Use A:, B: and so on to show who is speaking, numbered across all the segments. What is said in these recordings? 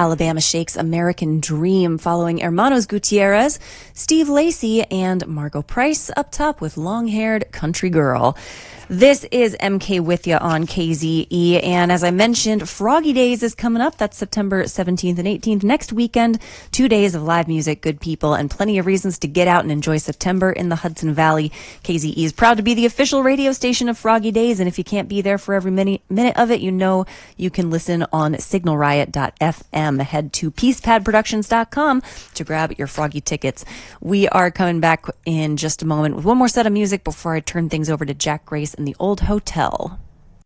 A: Alabama Shakes American Dream, following Hermanos Gutierrez, Steve Lacy, and Margot Price up top with Long-Haired Country Girl. This is MK with you on KZE, and as I mentioned, Froggy Days is coming up. That's September 17th and 18th, next weekend. 2 days of live music, good people, and plenty of reasons to get out and enjoy September in the Hudson Valley. KZE is proud to be the official radio station of Froggy Days, and if you can't be there for every minute of it, you know you can listen on signalriot.fm. Head to peacepadproductions.com to grab your Froggy tickets. We are coming back in just a moment with one more set of music before I turn things over to Jack Grace in the Old Hotel.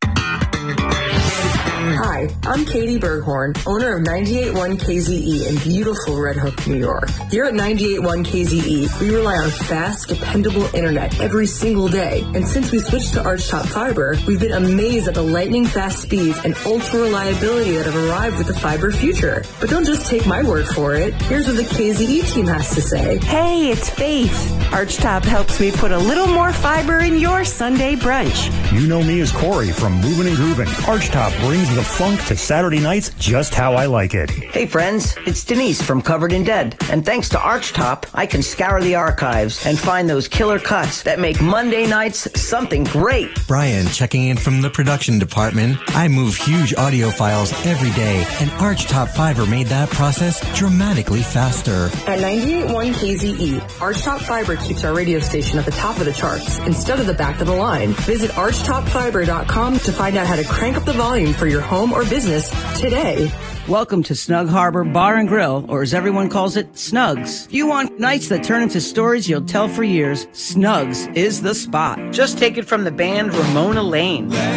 B: Hi, I'm Katie Berghorn, owner of 98.1 KZE in beautiful Red Hook, New York. Here at 98.1 KZE, we rely on fast, dependable internet every single day. And since we switched to Archtop Fiber, we've been amazed at the lightning-fast speeds and ultra-reliability that have arrived with the fiber future. But don't just take my word for it. Here's what the KZE team has to say.
C: Hey, it's Faith. Archtop helps me put a little more fiber in your Sunday brunch.
D: You know me as Corey from Movin' and Groovin'. Archtop brings the funk to Saturday nights just how I like it.
E: Hey friends, it's Denise from Covered in Dead. And thanks to Archtop, I can scour the archives and find those killer cuts that make Monday nights something great.
F: Brian checking in from the production department. I move huge audio files every day, and Archtop Fiber made that process dramatically faster.
B: At 98.1 KZE, Archtop Fiber keeps our radio station at the top of the charts instead of the back of the line. Visit archtopfiber.com to find out how to crank up the volume for your home or business today.
E: Welcome to Snug Harbor Bar and Grill, or as everyone calls it, Snugs. If you want nights that turn into stories you'll tell for years, Snugs is the spot. Just take it from the band Ramona Lane.